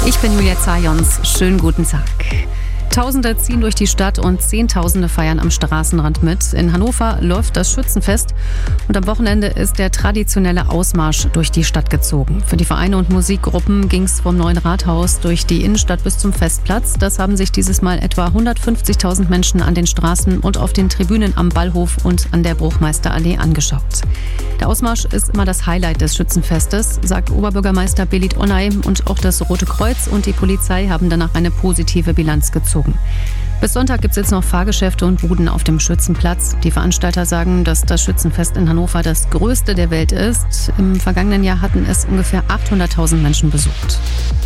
Ich bin Julia Zajons. Schönen guten Tag. Tausende ziehen durch die Stadt und Zehntausende feiern am Straßenrand mit. In Hannover läuft das Schützenfest und am Wochenende ist der traditionelle Ausmarsch durch die Stadt gezogen. Für die Vereine und Musikgruppen ging es vom neuen Rathaus durch die Innenstadt bis zum Festplatz. Das haben sich dieses Mal etwa 150.000 Menschen an den Straßen und auf den Tribünen am Ballhof und an der Bruchmeisterallee angeschaut. Der Ausmarsch ist immer das Highlight des Schützenfestes, sagt Oberbürgermeister Belit Onay, und auch das Rote Kreuz und die Polizei haben danach eine positive Bilanz gezogen. Bis Sonntag gibt es jetzt noch Fahrgeschäfte und Buden auf dem Schützenplatz. Die Veranstalter sagen, dass das Schützenfest in Hannover das größte der Welt ist. Im vergangenen Jahr hatten es ungefähr 800.000 Menschen besucht.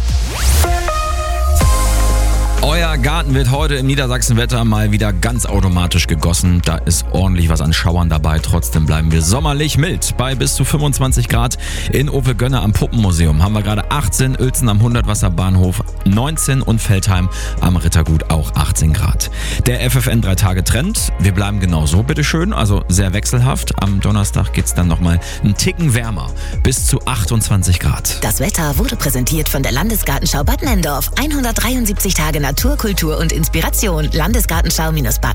Euer Garten wird heute im Niedersachsenwetter mal wieder ganz automatisch gegossen. Da ist ordentlich was an Schauern dabei. Trotzdem bleiben wir sommerlich mild. Bei bis zu 25 Grad in Opel-Gönne am Puppenmuseum haben wir gerade 18, Uelzen am 100-Wasser-Bahnhof 19 und Veltheim am Rittergut auch 18 Grad. Der FFN 3-Tage-Trend, wir bleiben genauso, bitteschön, also sehr wechselhaft. Am Donnerstag geht's dann nochmal einen Ticken wärmer, bis zu 28 Grad. Das Wetter wurde präsentiert von der Landesgartenschau Bad Nenndorf. 173 Tage Natur, Kultur und Inspiration. Landesgartenschau-badnendorf.de.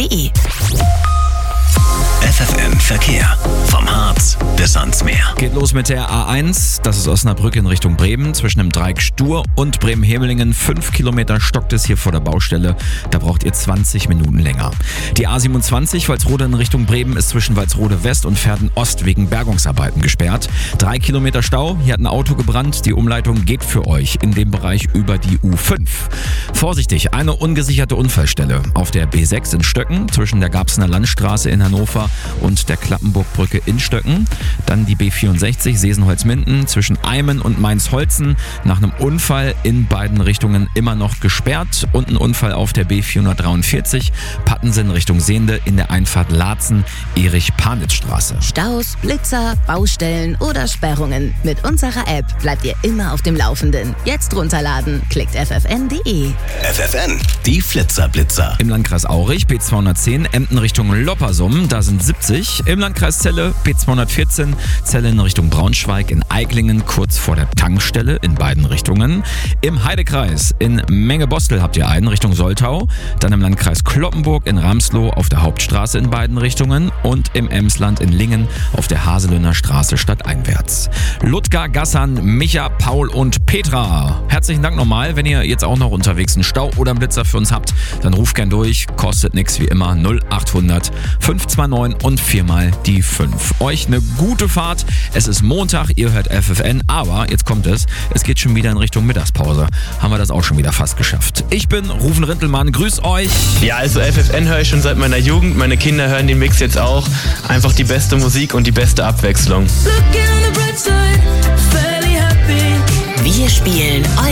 FFN Verkehr. Vom Harz bis ans Meer. Geht los mit der A1, das ist Osnabrück in Richtung Bremen, zwischen dem Dreieck Stur und Bremen-Hemelingen. 5 Kilometer stockt es hier vor der Baustelle, da braucht ihr 20 Minuten länger. Die A27 Walsrode in Richtung Bremen ist zwischen Walsrode West und Verden Ost wegen Bergungsarbeiten gesperrt. 3 Kilometer Stau, hier hat ein Auto gebrannt, die Umleitung geht für euch in dem Bereich über die U5. Vorsichtig, eine ungesicherte Unfallstelle auf der B6 in Stöcken zwischen der Garbsener Landstraße in Hannover und der Klappenburgbrücke in Stöcken. Dann die B64 Sesenholz-Minden zwischen Eimen und Mainz-Holzen. Nach einem Unfall in beiden Richtungen immer noch gesperrt. Und ein Unfall auf der B443 Pattensen Richtung Sehnde in der Einfahrt Laatzen, Erich-Panitz-Straße. Staus, Blitzer, Baustellen oder Sperrungen. Mit unserer App bleibt ihr immer auf dem Laufenden. Jetzt runterladen. Klickt ffn.de. FFN, die Flitzer-Blitzer. Im Landkreis Aurich B210 Emden Richtung Loppersum, da sind 70. Im Landkreis Celle B214 Celle in Richtung Braunschweig, in Eiklingen kurz vor der Tankstelle in beiden Richtungen. Im Heidekreis in Menge-Bostel habt ihr einen Richtung Soltau. Dann im Landkreis Cloppenburg in Ramsloh auf der Hauptstraße in beiden Richtungen. Und im Emsland in Lingen auf der Haselöhner Straße stadteinwärts. Ludger, Gassan, Micha, Paul und Petra. Herzlichen Dank nochmal. Wenn ihr jetzt auch noch unterwegs einen Stau oder einen Blitzer für uns habt, dann ruft gern durch. Kostet nichts wie immer. 0800 529 und 4 mal die 5. Euch eine gute Fahrt. Es ist Montag, ihr hört FFN, aber jetzt kommt es. Es geht schon wieder in Richtung Mittagspause. Haben wir das auch schon wieder fast geschafft. Ich bin Rufen Rintelmann. Grüß euch. Ja, also FFN höre ich schon seit meiner Jugend. Meine Kinder hören den Mix jetzt auch. Einfach die beste Musik und die beste Abwechslung. Wir spielen